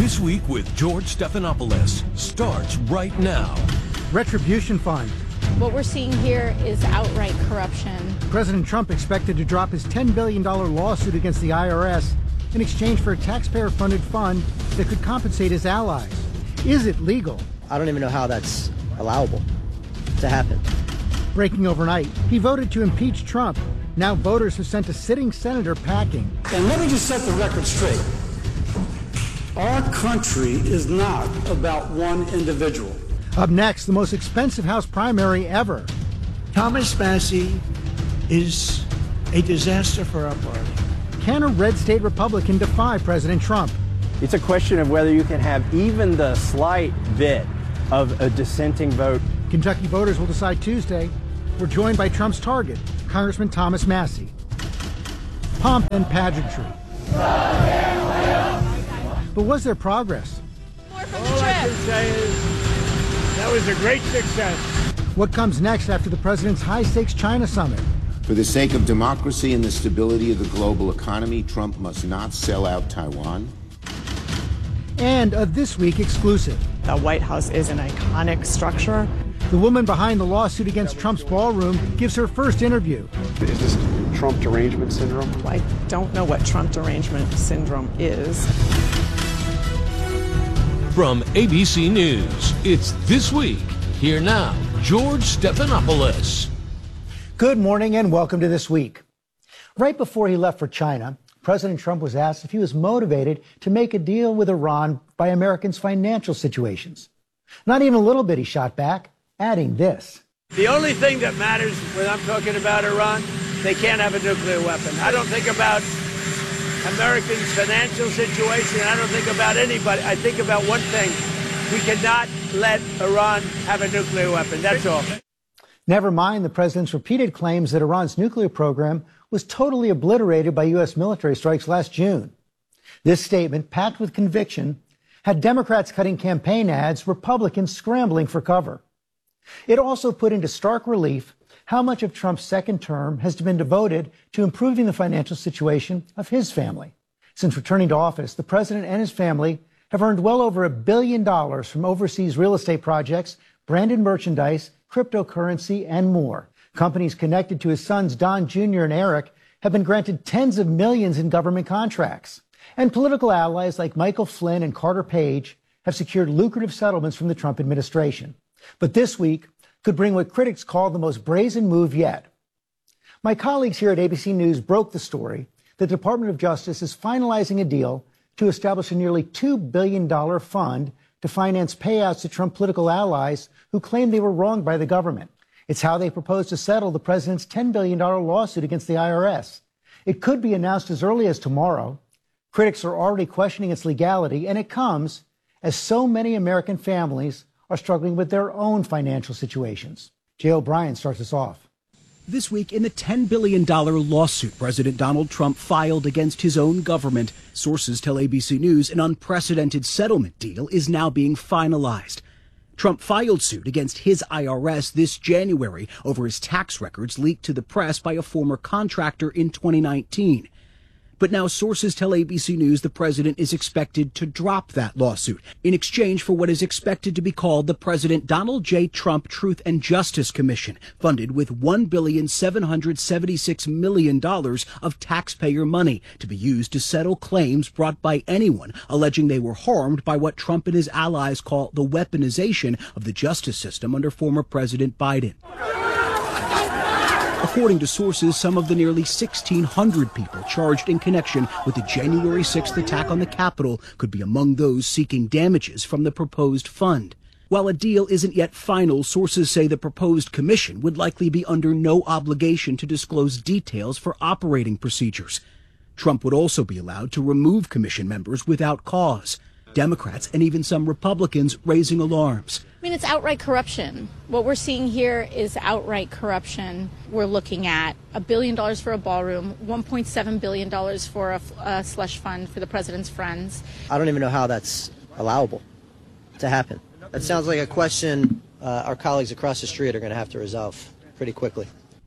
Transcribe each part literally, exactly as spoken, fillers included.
This Week with George Stephanopoulos starts right now. Retribution Fund. What we're seeing here is outright corruption. President Trump expected to drop his ten billion dollars lawsuit against the I R S in exchange for a taxpayer-funded fund that could compensate his allies. Is it legal? I don't even know how that's allowable to happen. Breaking overnight, he voted to impeach Trump. Now voters have sent a sitting senator packing. And let me just set the record straight. Our country is not about one individual. Up next, the most expensive House primary ever. Thomas Massie is a disaster for our party. Can a red state Republican defy President Trump? It's a question of whether you can have even the slight bit of a dissenting vote. Kentucky voters will decide Tuesday. We're joined by Trump's target, Congressman Thomas Massie. Pomp and pageantry. But was there progress? More from All the trip. I can say is that was a great success. What comes next after the president's high-stakes China summit? For the sake of democracy and the stability of the global economy, Trump must not sell out Taiwan. And a This Week exclusive. The White House is an iconic structure. The woman behind the lawsuit against Trump's ballroom gives her first interview. Is this Trump derangement syndrome? I don't know what Trump derangement syndrome is. From A B C News, it's This Week. Here now, George Stephanopoulos. Good morning and welcome to This Week. Right before he left for China, President Trump was asked if he was motivated to make a deal with Iran by Americans' financial situations. Not even a little bit, he shot back, adding this. The only thing that matters when I'm talking about Iran, they can't have a nuclear weapon. I don't think about Americans' financial situation. I don't think about anybody. I think about one thing. We cannot let Iran have a nuclear weapon. That's all. Never mind the president's repeated claims that Iran's nuclear program was totally obliterated by U S military strikes last June. This statement, packed with conviction, had Democrats cutting campaign ads, Republicans scrambling for cover. It also put into stark relief how much of Trump's second term has been devoted to improving the financial situation of his family. Since returning to office, the president and his family have earned well over a billion dollars from overseas real estate projects, branded merchandise, cryptocurrency, and more. Companies connected to his sons, Don Junior and Eric, have been granted tens of millions in government contracts. And political allies like Michael Flynn and Carter Page have secured lucrative settlements from the Trump administration. But this week could bring what critics call the most brazen move yet. My colleagues here at A B C News broke the story that the Department of Justice is finalizing a deal to establish a nearly two billion dollars fund to finance payouts to Trump political allies who claim they were wronged by the government. It's how they propose to settle the president's ten billion dollars lawsuit against the I R S. It could be announced as early as tomorrow. Critics are already questioning its legality, and it comes as so many American families are struggling with their own financial situations. Jay O'Brien starts us off. This week, in the ten billion dollars lawsuit President Donald Trump filed against his own government, sources tell A B C News an unprecedented settlement deal is now being finalized. Trump filed suit against his I R S this January over his tax records leaked to the press by a former contractor in twenty nineteen. But now sources tell A B C News the president is expected to drop that lawsuit in exchange for what is expected to be called the President Donald J. Trump Truth and Justice Commission, funded with one billion seven hundred seventy-six million dollars of taxpayer money to be used to settle claims brought by anyone alleging they were harmed by what Trump and his allies call the weaponization of the justice system under former President Biden. According to sources, some of the nearly sixteen hundred people charged in connection with the January sixth attack on the Capitol could be among those seeking damages from the proposed fund. While a deal isn't yet final, sources say the proposed commission would likely be under no obligation to disclose details for operating procedures. Trump would also be allowed to remove commission members without cause. Democrats and even some Republicans raising alarms. I mean, it's outright corruption. What we're seeing here is outright corruption. We're looking at a billion dollars for a ballroom, one point seven billion dollars for a, a slush fund for the president's friends. I don't even know how that's allowable to happen. That sounds like a question uh, our colleagues across the street are going to have to resolve pretty quickly.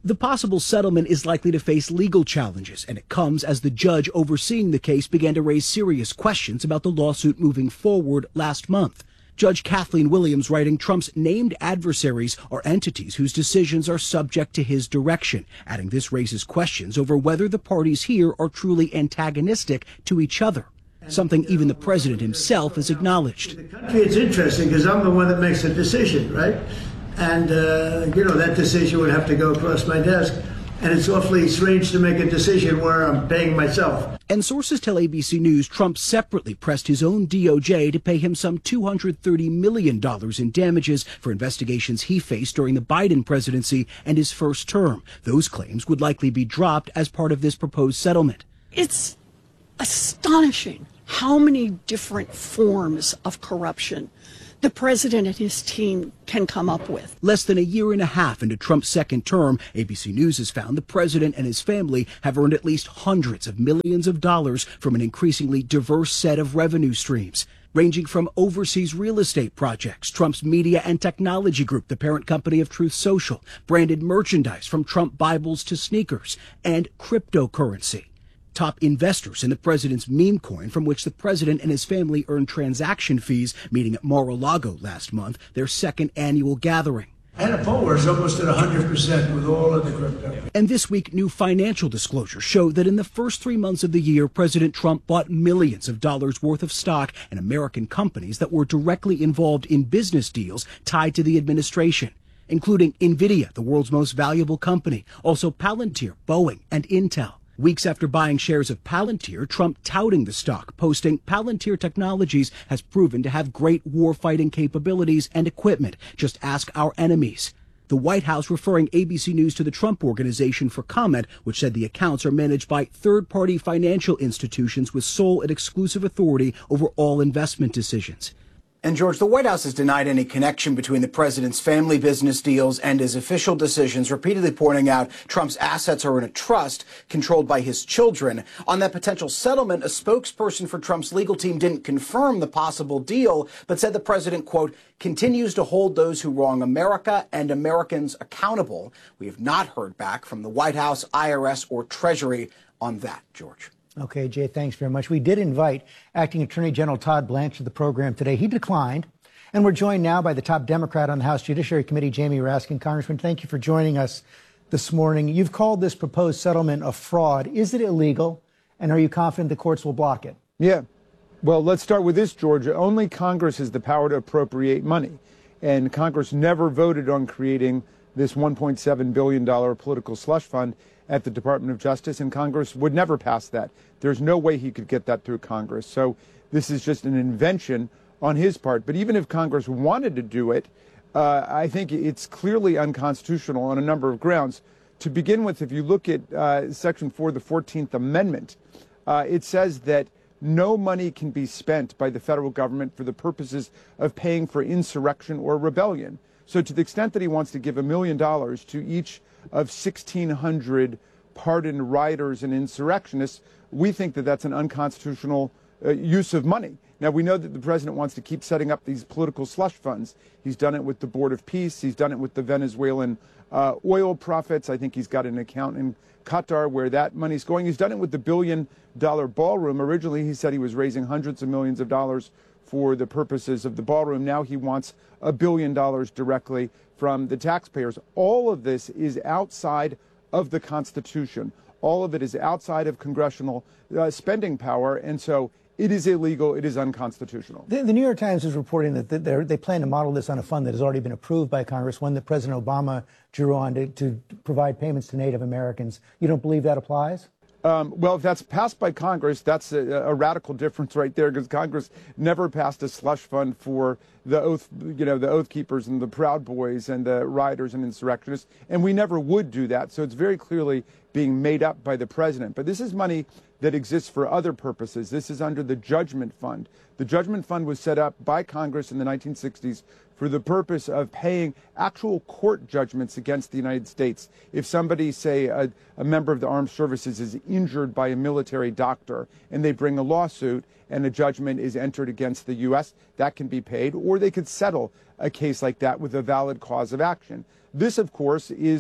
The possible settlement is likely to face legal challenges, and it comes as the judge overseeing the case began to raise serious questions about the lawsuit moving forward last month. Judge Kathleen Williams writing Trump's named adversaries are entities whose decisions are subject to his direction, adding this raises questions over whether the parties here are truly antagonistic to each other, something even the president himself has acknowledged. In the country, it's interesting because I'm the one that makes the decision, right? And, uh, you know, that decision would have to go across my desk. And it's awfully strange to make a decision where I'm paying myself. And sources tell A B C News Trump separately pressed his own D O J to pay him some two hundred thirty million dollars in damages for investigations he faced during the Biden presidency and his first term. Those claims would likely be dropped as part of this proposed settlement. It's astonishing how many different forms of corruption the president and his team can come up with. Less than a year and a half into Trump's second term, A B C News has found the president and his family have earned at least hundreds of millions of dollars from an increasingly diverse set of revenue streams, ranging from overseas real estate projects, Trump's media and technology group, the parent company of Truth Social, branded merchandise from Trump Bibles to sneakers, and cryptocurrency. Top investors in the president's meme coin, from which the president and his family earned transaction fees, meeting at Mar-a-Lago last month, their second annual gathering. Manafort is almost at one hundred percent with all of the crypto. And this week, new financial disclosures show that in the first three months of the year, President Trump bought millions of dollars worth of stock in American companies that were directly involved in business deals tied to the administration, including NVIDIA, the world's most valuable company, also Palantir, Boeing, and Intel. Weeks after buying shares of Palantir, Trump touting the stock, posting Palantir Technologies has proven to have great war-fighting capabilities and equipment. Just ask our enemies. The White House referring A B C News to the Trump Organization for comment, which said the accounts are managed by third-party financial institutions with sole and exclusive authority over all investment decisions. And, George, the White House has denied any connection between the president's family business deals and his official decisions, repeatedly pointing out Trump's assets are in a trust controlled by his children. On that potential settlement, a spokesperson for Trump's legal team didn't confirm the possible deal, but said the president, quote, continues to hold those who wrong America and Americans accountable. We have not heard back from the White House, I R S, or Treasury on that, George. Okay, Jay, thanks very much. We did invite Acting Attorney General Todd Blanche to the program today. He declined. And we're joined now by the top Democrat on the House Judiciary Committee, Jamie Raskin. Congressman, thank you for joining us this morning. You've called this proposed settlement a fraud. Is it illegal? And are you confident the courts will block it? Yeah. Well, let's start with this, Georgia. Only Congress has the power to appropriate money. And Congress never voted on creating this one point seven billion dollars political slush fund at the Department of Justice, and Congress would never pass that. There's no way he could get that through Congress. So this is just an invention on his part. But even if Congress wanted to do it, uh, I think it's clearly unconstitutional on a number of grounds. To begin with, if you look at uh, Section four of the fourteenth Amendment, uh, it says that no money can be spent by the federal government for the purposes of paying for insurrection or rebellion. So to the extent that he wants to give a million dollars to each of sixteen hundred pardoned rioters and insurrectionists, we think that that's an unconstitutional uh, use of money. Now, we know that the president wants to keep setting up these political slush funds. He's done it with the Board of Peace. He's done it with the Venezuelan uh, oil profits. I think he's got an account in Qatar where that money's going. He's done it with the billion dollar ballroom. Originally, he said he was raising hundreds of millions of dollars for the purposes of the ballroom. Now he wants a billion dollars directly from the taxpayers. All of this is outside of the Constitution. All of it is outside of congressional uh, spending power, and so it is illegal. It is unconstitutional. The, the New York Times is reporting that they plan to model this on a fund that has already been approved by Congress, one that President Obama drew on to, to provide payments to Native Americans. You don't believe that applies? Um, well, if that's passed by Congress, that's a, a radical difference right there, because Congress never passed a slush fund for the oath, you know, the Oath Keepers and the Proud Boys and the rioters and insurrectionists, and we never would do that. So it's very clearly being made up by the president. But this is money that exists for other purposes. This is under the Judgment Fund. The Judgment Fund was set up by Congress in the nineteen sixties for the purpose of paying actual court judgments against the United States. If somebody, say, a, a member of the armed services is injured by a military doctor and they bring a lawsuit and a judgment is entered against the U S, that can be paid, or they could settle a case like that with a valid cause of action. This, of course, is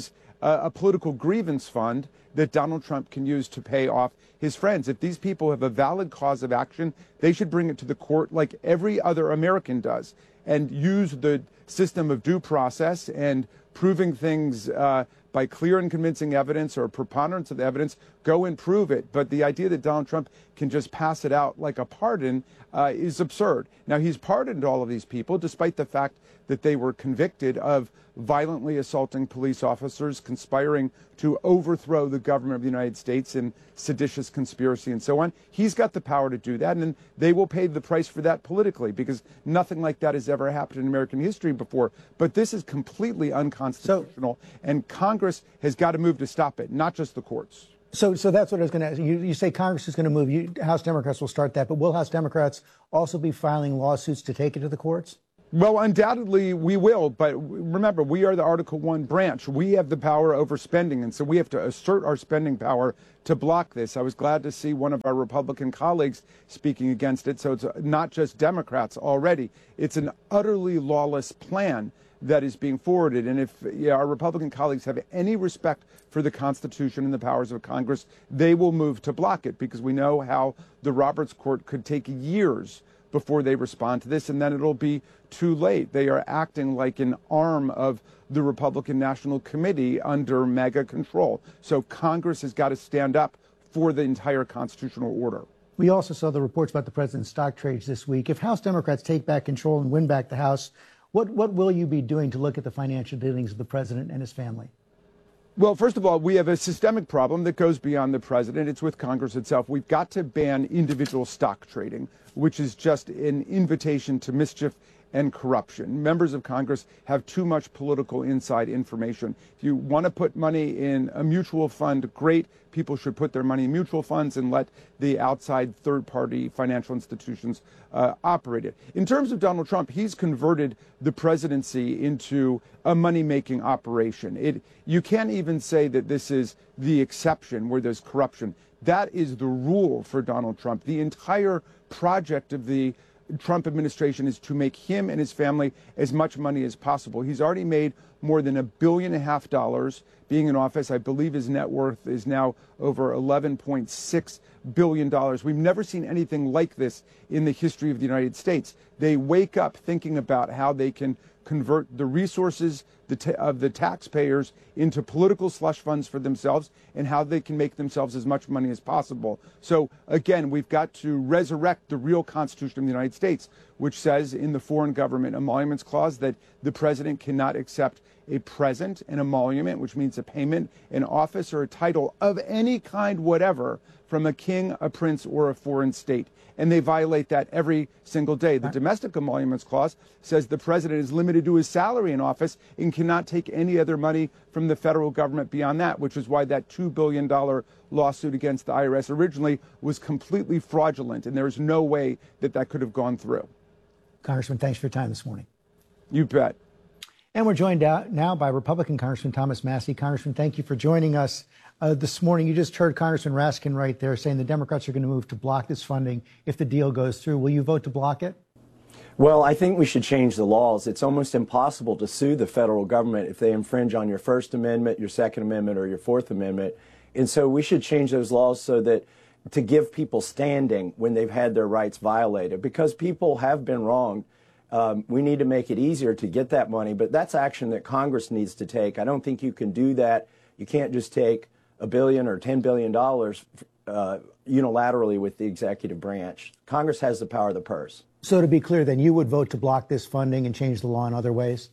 uh, a political grievance fund that Donald Trump can use to pay off his friends. If these people have a valid cause of action, they should bring it to the court like every other American does and use the system of due process and proving things uh, by clear and convincing evidence or preponderance of evidence, go and prove it. But the idea that Donald Trump can just pass it out like a pardon uh, is absurd. Now, he's pardoned all of these people, despite the fact that they were convicted of violently assaulting police officers, conspiring to overthrow the government of the United States in seditious conspiracy and so on. He's got the power to do that, and then they will pay the price for that politically, because nothing like that has ever happened in American history before. But this is completely unconstitutional, so, and Congress has got to move to stop it, not just the courts. So, so that's what I was going to ask. You, you say Congress is going to move. You, House Democrats will start that, but will House Democrats also be filing lawsuits to take it to the courts? Well, undoubtedly we will, but remember, we are the Article One branch. We have the power over spending, and so we have to assert our spending power to block this. I was glad to see one of our Republican colleagues speaking against it. So it's not just Democrats already. It's an utterly lawless plan that is being forwarded. And if yeah, our Republican colleagues have any respect for the Constitution and the powers of Congress, they will move to block it, because we know how the Roberts Court could take years before they respond to this, and then it'll be too late. They are acting like an arm of the Republican National Committee under MAGA control. So Congress has got to stand up for the entire constitutional order. We also saw the reports about the president's stock trades this week. If House Democrats take back control and win back the House, what, what will you be doing to look at the financial dealings of the president and his family? Well, first of all, we have a systemic problem that goes beyond the president. It's with Congress itself. We've got to ban individual stock trading, which is just an invitation to mischief and corruption. Members of Congress have too much political inside information. If you want to put money in a mutual fund, great. People should put their money in mutual funds and let the outside third-party financial institutions uh, operate it. In terms of Donald Trump, he's converted the presidency into a money-making operation. It, you can't even say that this is the exception where there's corruption. That is the rule for Donald Trump. The entire project of the Trump administration is to make him and his family as much money as possible. He's already made more than a billion and a half dollars being in office. I believe his net worth is now over eleven point six billion dollars. We've never seen anything like this in the history of the United States. They wake up thinking about how they can convert the resources the ta- of the taxpayers into political slush funds for themselves, and how they can make themselves as much money as possible. So again, we've got to resurrect the real Constitution of the United States, which says in the Foreign Government Emoluments Clause that the president cannot accept a present, an emolument, which means a payment, an office, or a title of any kind whatever from a king, a prince, or a foreign state. And they violate that every single day. The Domestic Emoluments Clause says the president is limited to his salary in office and cannot take any other money from the federal government beyond that, which is why that two billion dollars lawsuit against the I R S originally was completely fraudulent, and there's no way that that could have gone through. Congressman, thanks for your time this morning. You bet. And we're joined out now by Republican Congressman Thomas Massie. Congressman, thank you for joining us uh, this morning. You just heard Congressman Raskin right there saying the Democrats are going to move to block this funding if the deal goes through. Will you vote to block it? Well, I think we should change the laws. It's almost impossible to sue the federal government if they infringe on your First Amendment, your Second Amendment, or your Fourth Amendment. And so we should change those laws so that to give people standing when they've had their rights violated, because people have been wronged. Um, we need to make it easier to get that money, but that's action that Congress needs to take. I don't think you can do that. You can't just take a billion or ten billion dollars uh, unilaterally with the executive branch. Congress has the power of the purse. So to be clear, then you would vote to block this funding and change the law in other ways?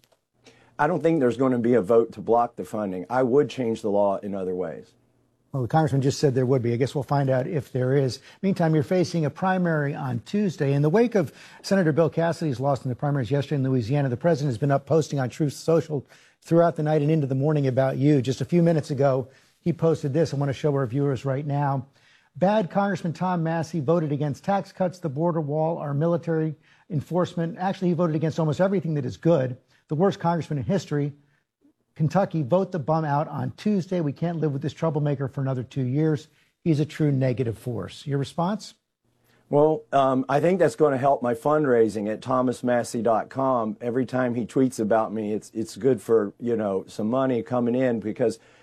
I don't think there's going to be a vote to block the funding. I would change the law in other ways. Well, the congressman just said there would be. I guess we'll find out if there is. Meantime, you're facing a primary on Tuesday. In the wake of Senator Bill Cassidy's loss in the primaries yesterday in Louisiana, the president has been up posting on Truth Social throughout the night and into the morning about you. Just a few minutes ago, he posted this. I want to show our viewers right now. Bad Congressman Tom Massie voted against tax cuts, the border wall, our military enforcement. Actually, he voted against almost everything that is good. The worst congressman in history. Kentucky, vote the bum out on Tuesday. We can't live with this troublemaker for another two years. He's a true negative force. Your response? Well, um, I think that's going to help my fundraising at thomas massie dot com. Every time he tweets about me, it's it's good for, you know, some money coming in, because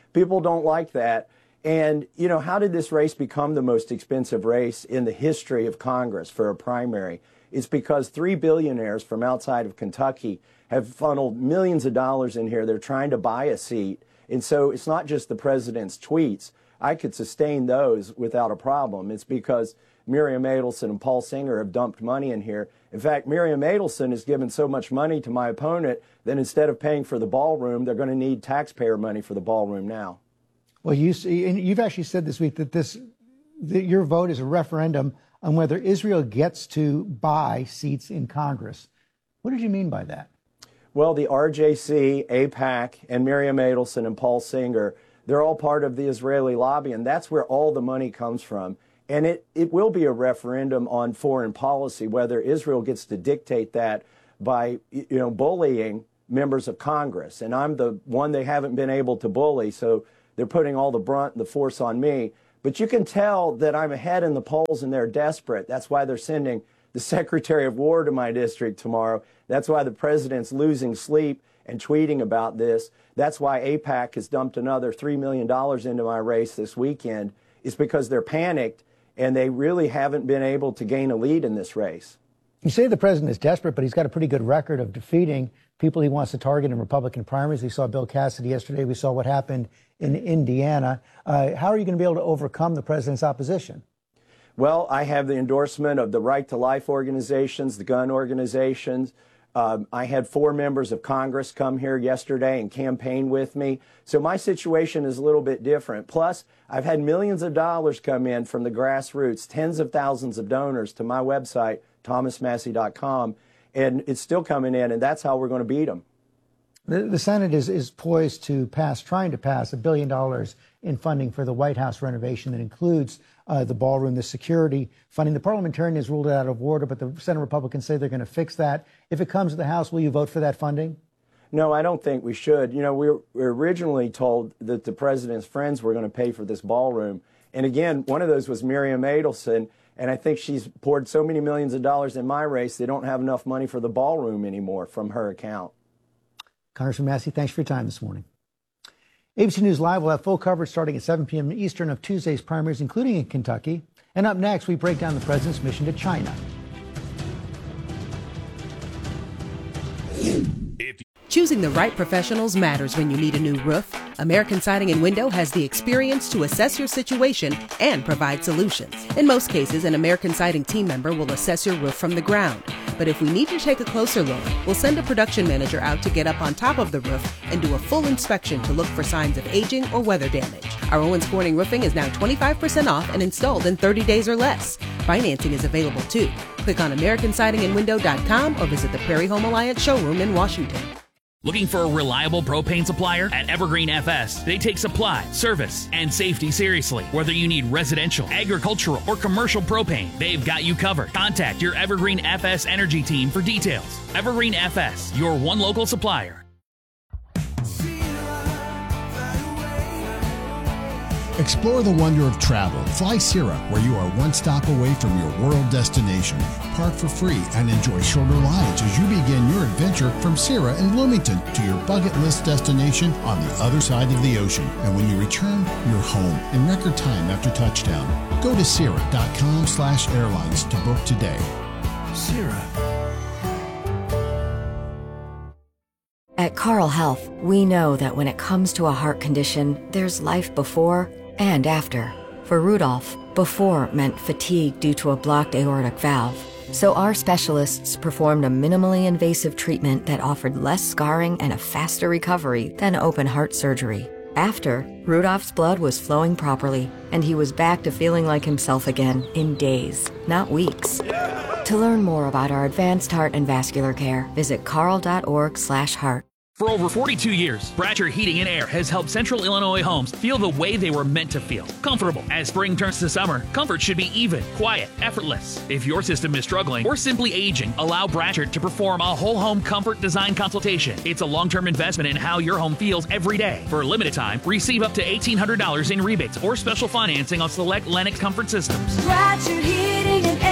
People don't like that. And, you know, how did this race become the most expensive race in the history of Congress for a primary? It's because three billionaires from outside of Kentucky have funneled millions of dollars in here. They're trying to buy a seat. And so it's not just the president's tweets. I could sustain those without a problem. It's because Miriam Adelson and Paul Singer have dumped money in here. In fact, Miriam Adelson has given so much money to my opponent that instead of paying for the ballroom, they're going to need taxpayer money for the ballroom now. Well, you see, and you've actually said this week that this, that your vote is a referendum on whether Israel gets to buy seats in Congress. What did you mean by that? Well, the R J C, AIPAC, and Miriam Adelson and Paul Singer, they're all part of the Israeli lobby, and that's where all the money comes from. And it, it will be a referendum on foreign policy, whether Israel gets to dictate that by, you know, bullying members of Congress. And I'm the one they haven't been able to bully, so they're putting all the brunt and the force on me. But you can tell that I'm ahead in the polls and they're desperate. That's why they're sending the Secretary of War to my district tomorrow. That's why the president's losing sleep and tweeting about this. That's why AIPAC has dumped another three million dollars into my race this weekend. It's because they're panicked and they really haven't been able to gain a lead in this race. You say the president is desperate, but he's got a pretty good record of defeating people he wants to target in Republican primaries. We saw Bill Cassidy yesterday. We saw what happened in Indiana. Uh, how are you going to be able to overcome the president's opposition? Well, I have the endorsement of the Right to Life organizations, the gun organizations. Um, I had four members of Congress come here yesterday and campaign with me. So my situation is a little bit different. Plus, I've had millions of dollars come in from the grassroots, tens of thousands of donors to my website, thomas massie dot com, and it's still coming in, and that's how we're going to beat them. The, the Senate is, is poised to pass, trying to pass a billion dollars in funding for the White House renovation that includes uh, the ballroom, the security funding. The parliamentarians ruled it out of order, but the Senate Republicans say they're going to fix that. If it comes to the House, will you vote for that funding? No, I don't think we should. You know, we were, we were originally told that the president's friends were going to pay for this ballroom. And again, one of those was Miriam Adelson. And I think she's poured so many millions of dollars in my race, they don't have enough money for the ballroom anymore from her account. Congressman Massie, thanks for your time this morning. A B C News Live will have full coverage starting at seven p m Eastern of Tuesday's primaries, including in Kentucky. And up next, we break down the president's mission to China. Choosing the right professionals matters when you need a new roof. American Siding and Window has the experience to assess your situation and provide solutions. In most cases, an American Siding team member will assess your roof from the ground. But if we need to take a closer look, we'll send a production manager out to get up on top of the roof and do a full inspection to look for signs of aging or weather damage. Our Owens Corning roofing is now twenty-five percent off and installed in thirty days or less. Financing is available too. Click on American Siding and Window dot com or visit the Prairie Home Alliance showroom in Washington. Looking for a reliable propane supplier? At Evergreen F S, they take supply, service, and safety seriously. Whether you need residential, agricultural, or commercial propane, they've got you covered. Contact your Evergreen F S Energy team for details. Evergreen F S, your one local supplier. Explore the wonder of travel. Fly Sierra, where you are one stop away from your world destination. Park for free and enjoy shorter rides as you begin your adventure from Sierra in Bloomington to your bucket list destination on the other side of the ocean. And when you return, you're home in record time after touchdown. Go to Sierra.com slash airlines to book today. Sierra. At Carle Health, we know that when it comes to a heart condition, there's life before and after. For Rudolph, before meant fatigue due to a blocked aortic valve. So our specialists performed a minimally invasive treatment that offered less scarring and a faster recovery than open heart surgery. After, Rudolph's blood was flowing properly, and he was back to feeling like himself again in days, not weeks. To learn more about our advanced heart and vascular care, visit carle.org slash heart. For over forty-two years, Bratcher Heating and Air has helped Central Illinois homes feel the way they were meant to feel. Comfortable. As spring turns to summer, comfort should be even, quiet, effortless. If your system is struggling or simply aging, allow Bratcher to perform a whole home comfort design consultation. It's a long-term investment in how your home feels every day. For a limited time, receive up to eighteen hundred dollars in rebates or special financing on select Lennox comfort systems. Bratcher Heating and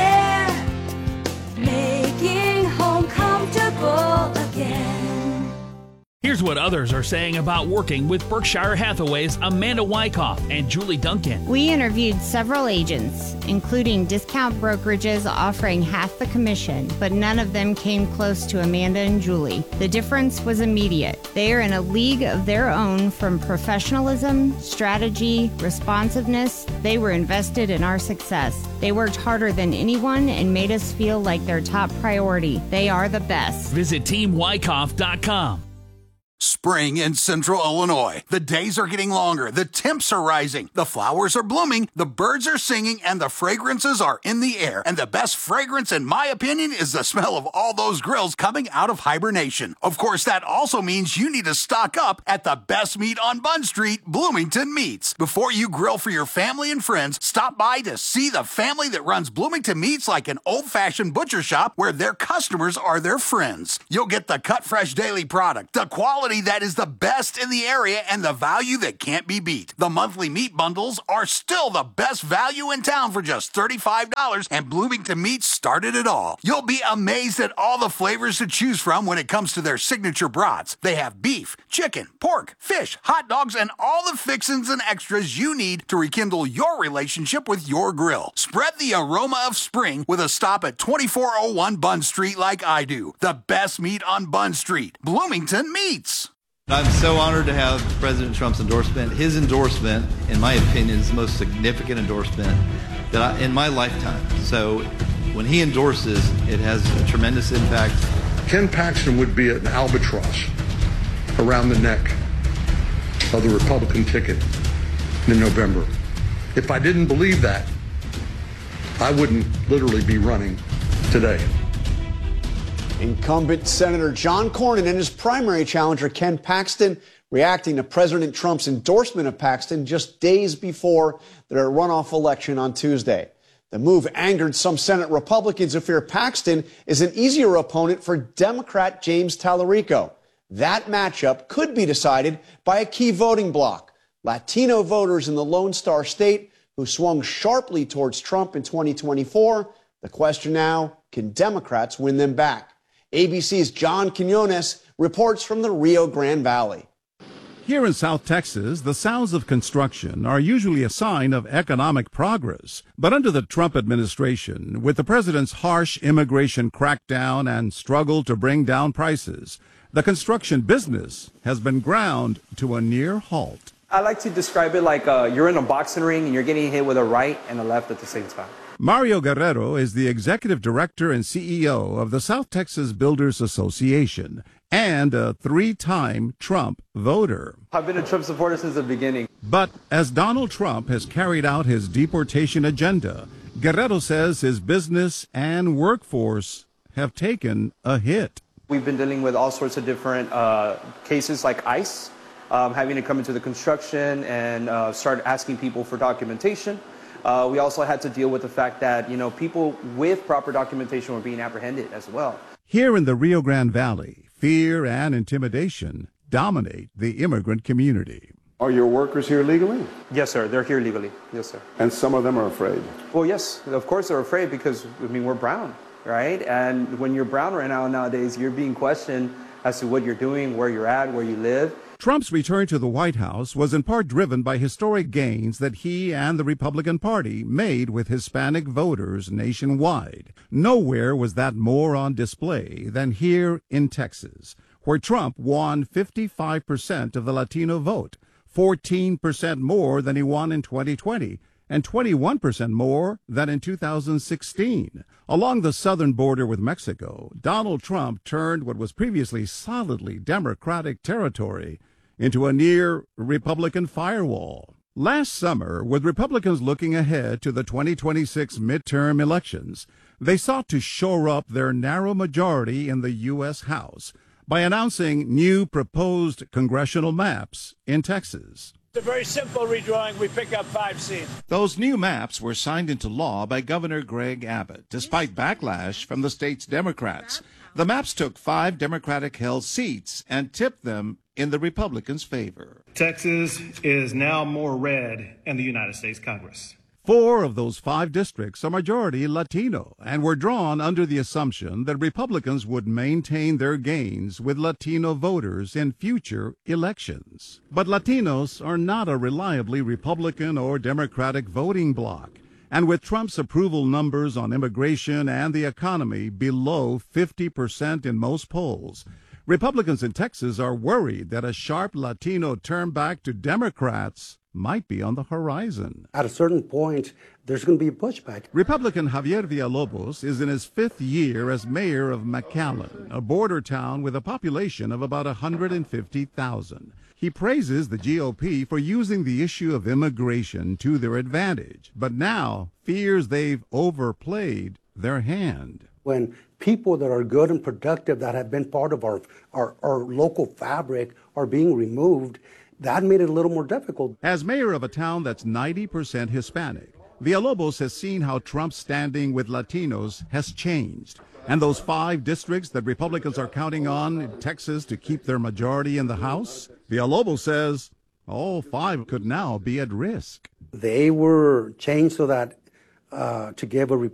Air, making home comfortable again. Here's Here's what others are saying about working with Berkshire Hathaway's Amanda Wyckoff and Julie Duncan. We interviewed several agents, including discount brokerages offering half the commission, but none of them came close to Amanda and Julie. The difference was immediate. They are in a league of their own from professionalism, strategy, responsiveness. They were invested in our success. They worked harder than anyone and made us feel like their top priority. They are the best. Visit team wyckoff dot com. Spring in Central Illinois. The days are getting longer. The temps are rising. The flowers are blooming. The birds are singing, and the fragrances are in the air. And the best fragrance, in my opinion, is the smell of all those grills coming out of hibernation. Of course, that also means you need to stock up at the best meat on Bunn Street, Bloomington Meats. Before you grill for your family and friends, stop by to see the family that runs Bloomington Meats like an old-fashioned butcher shop where their customers are their friends. You'll get the cut fresh daily product, the quality that is the best in the area, and the value that can't be beat. The monthly meat bundles are still the best value in town for just thirty-five dollars, and Bloomington Meats started it all. You'll be amazed at all the flavors to choose from when it comes to their signature brats. They have beef, chicken, pork, fish, hot dogs, and all the fixins and extras you need to rekindle your relationship with your grill. Spread the aroma of spring with a stop at twenty-four oh one Bunn Street like I do. The best meat on Bunn Street. Bloomington Meats. I'm so honored to have President Trump's endorsement. His endorsement, in my opinion, is the most significant endorsement that I, in my lifetime. So when he endorses, it has a tremendous impact. Ken Paxton would be an albatross around the neck of the Republican ticket in November. If I didn't believe that, I wouldn't literally be running today. Incumbent Senator John Cornyn and his primary challenger Ken Paxton reacting to President Trump's endorsement of Paxton just days before their runoff election on Tuesday. The move angered some Senate Republicans who fear Paxton is an easier opponent for Democrat James Tallarico. That matchup could be decided by a key voting bloc. Latino voters in the Lone Star State who swung sharply towards Trump in twenty twenty-four. The question now, can Democrats win them back? A B C's John Quinones reports from the Rio Grande Valley. Here in South Texas, the sounds of construction are usually a sign of economic progress. But under the Trump administration, with the president's harsh immigration crackdown and struggle to bring down prices, the construction business has been ground to a near halt. I like to describe it like uh, you're in a boxing ring and you're getting hit with a right and a left at the same time. Mario Guerrero is the executive director and C E O of the South Texas Builders Association and a three-time Trump voter. I've been a Trump supporter since the beginning. But as Donald Trump has carried out his deportation agenda, Guerrero says his business and workforce have taken a hit. We've been dealing with all sorts of different uh, cases like ICE, um, having to come into the construction and uh, start asking people for documentation. Uh, we also had to deal with the fact that, you know, people with proper documentation were being apprehended as well. Here in the Rio Grande Valley, fear and intimidation dominate the immigrant community. Are your workers here legally? Yes, sir. They're here legally. Yes, sir. And some of them are afraid? Well, yes. Of course they're afraid because, I mean, we're brown, right? And when you're brown right now nowadays, you're being questioned as to what you're doing, where you're at, where you live. Trump's return to the White House was in part driven by historic gains that he and the Republican Party made with Hispanic voters nationwide. Nowhere was that more on display than here in Texas, where Trump won fifty-five percent of the Latino vote, fourteen percent more than he won in twenty twenty, and twenty-one percent more than in two thousand sixteen. Along the southern border with Mexico, Donald Trump turned what was previously solidly Democratic territory into a near Republican firewall. Last summer, with Republicans looking ahead to the twenty twenty-six midterm elections, they sought to shore up their narrow majority in the U S House by announcing new proposed congressional maps in Texas. It's a very simple redrawing. We pick up five seats. Those new maps were signed into law by Governor Greg Abbott, despite backlash from the state's Democrats. The maps took five Democratic-held seats and tipped them in the Republicans' favor. Texas is now more red in the United States Congress. Four of those five districts are majority Latino and were drawn under the assumption that Republicans would maintain their gains with Latino voters in future elections. But Latinos are not a reliably Republican or Democratic voting bloc. And with Trump's approval numbers on immigration and the economy below fifty percent in most polls, Republicans in Texas are worried that a sharp Latino turn back to Democrats might be on the horizon. At a certain point, there's going to be a pushback. Republican Javier Villalobos is in his fifth year as mayor of McAllen, a border town with a population of about one hundred fifty thousand. He praises the G O P for using the issue of immigration to their advantage, but now fears they've overplayed their hand. When people that are good and productive that have been part of our, our, our local fabric are being removed, that made it a little more difficult. As mayor of a town that's ninety percent Hispanic, Villalobos has seen how Trump's standing with Latinos has changed. And those five districts that Republicans are counting on in Texas to keep their majority in the House, Villalobos says all five could now be at risk. They were changed so that uh, to give a